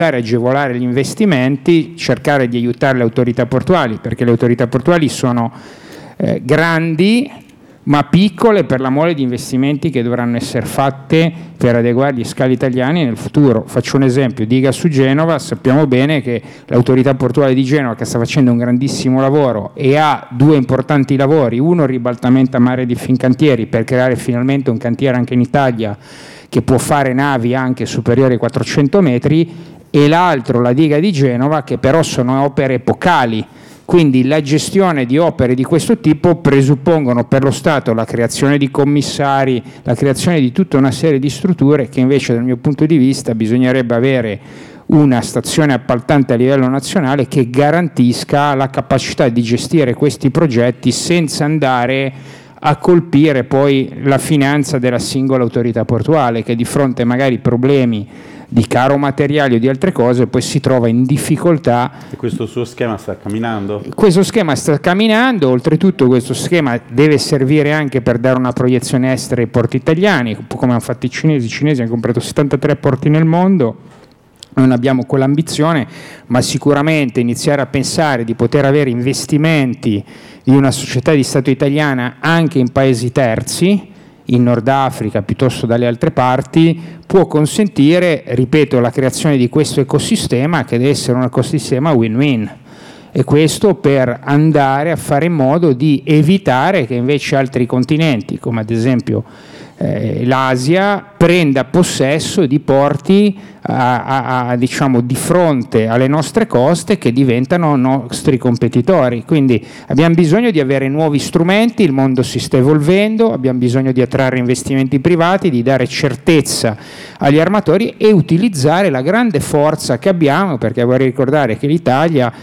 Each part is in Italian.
agevolare gli investimenti, cercare di aiutare le autorità portuali, perché le autorità portuali sono grandi ma piccole per la mole di investimenti che dovranno essere fatte per adeguare gli scali italiani nel futuro. Faccio un esempio, diga su Genova, sappiamo bene che l'autorità portuale di Genova, che sta facendo un grandissimo lavoro e ha due importanti lavori, uno il ribaltamento a mare di Fincantieri per creare finalmente un cantiere anche in Italia che può fare navi anche superiori ai 400 metri, e l'altro la diga di Genova, che però sono opere epocali. Quindi la gestione di opere di questo tipo presuppongono per lo Stato la creazione di commissari, la creazione di tutta una serie di strutture che invece dal mio punto di vista bisognerebbe avere una stazione appaltante a livello nazionale che garantisca la capacità di gestire questi progetti senza andare a colpire poi la finanza della singola autorità portuale, che di fronte magari a problemi di caro materiali o di altre cose poi si trova in difficoltà. E questo suo schema sta camminando? Questo schema sta camminando, oltretutto questo schema deve servire anche per dare una proiezione estera ai porti italiani, come hanno fatto i cinesi hanno comprato 73 porti nel mondo. Non abbiamo quell'ambizione, ma sicuramente iniziare a pensare di poter avere investimenti di una società di Stato italiana anche in paesi terzi, in Nord Africa piuttosto dalle altre parti, può consentire, ripeto, la creazione di questo ecosistema che deve essere un ecosistema win-win, e questo per andare a fare in modo di evitare che invece altri continenti, come ad esempio l'Asia, prenda possesso di porti diciamo di fronte alle nostre coste che diventano nostri competitori. Quindi abbiamo bisogno di avere nuovi strumenti, il mondo si sta evolvendo, abbiamo bisogno di attrarre investimenti privati, di dare certezza agli armatori e utilizzare la grande forza che abbiamo, perché vorrei ricordare che l'Italia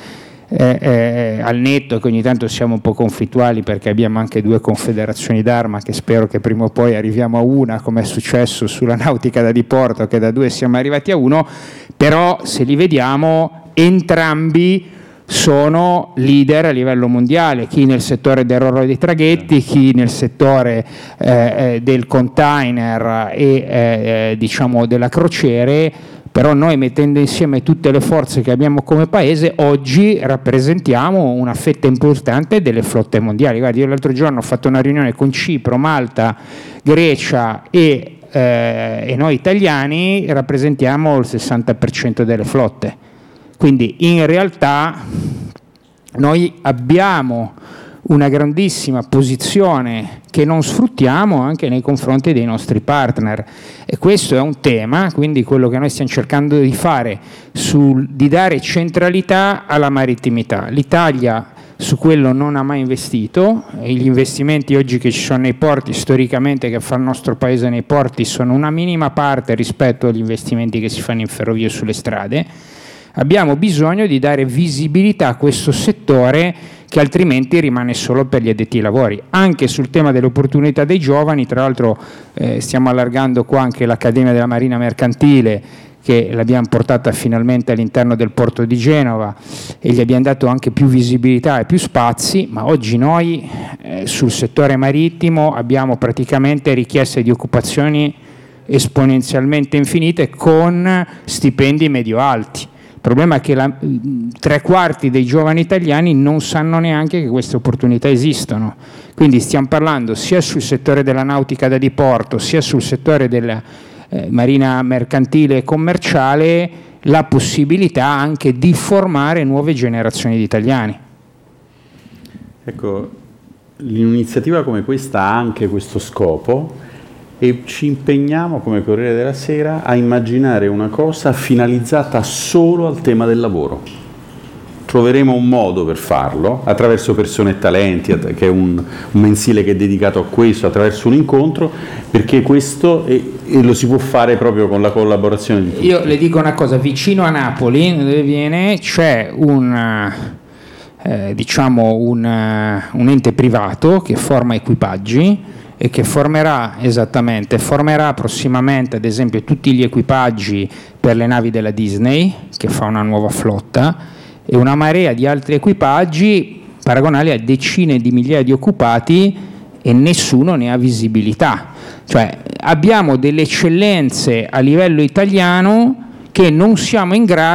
al netto che ogni tanto siamo un po' conflittuali perché abbiamo anche due confederazioni d'arma, che spero che prima o poi arriviamo a una, come è successo sulla nautica da diporto, che da due siamo arrivati a uno, però se li vediamo entrambi sono leader a livello mondiale, chi nel settore del ro-ro dei traghetti, chi nel settore del container e diciamo della crociere. Però noi, mettendo insieme tutte le forze che abbiamo come paese, oggi rappresentiamo una fetta importante delle flotte mondiali. Guardi, io l'altro giorno ho fatto una riunione con Cipro, Malta, Grecia e noi italiani rappresentiamo il 60% delle flotte. Quindi in realtà noi abbiamo una grandissima posizione che non sfruttiamo anche nei confronti dei nostri partner, e questo è un tema, quindi quello che noi stiamo cercando di fare di dare centralità alla marittimità. L'Italia su quello non ha mai investito, e gli investimenti oggi che ci sono nei porti storicamente che fa il nostro paese nei porti sono una minima parte rispetto agli investimenti che si fanno in ferrovie e sulle strade. Abbiamo bisogno di dare visibilità a questo settore che altrimenti rimane solo per gli addetti ai lavori. Anche sul tema delle opportunità dei giovani, tra l'altro stiamo allargando qua anche l'Accademia della Marina Mercantile, che l'abbiamo portata finalmente all'interno del porto di Genova e gli abbiamo dato anche più visibilità e più spazi, ma oggi noi sul settore marittimo abbiamo praticamente richieste di occupazioni esponenzialmente infinite con stipendi medio-alti. Il problema è che 3/4 dei giovani italiani non sanno neanche che queste opportunità esistono. Quindi stiamo parlando sia sul settore della nautica da diporto, sia sul settore della marina mercantile e commerciale, la possibilità anche di formare nuove generazioni di italiani. Ecco, l'iniziativa come questa ha anche questo scopo, e ci impegniamo come Corriere della Sera a immaginare una cosa finalizzata solo al tema del lavoro. Troveremo un modo per farlo attraverso Persone e Talenti, che è un mensile che è dedicato a questo, attraverso un incontro, perché questo e lo si può fare proprio con la collaborazione di tutti. Io le dico una cosa, vicino a Napoli, dove viene, c'è un ente privato che forma equipaggi e che formerà prossimamente ad esempio tutti gli equipaggi per le navi della Disney, che fa una nuova flotta, e una marea di altri equipaggi paragonali a decine di migliaia di occupati, e nessuno ne ha visibilità. Cioè abbiamo delle eccellenze a livello italiano che non siamo in grado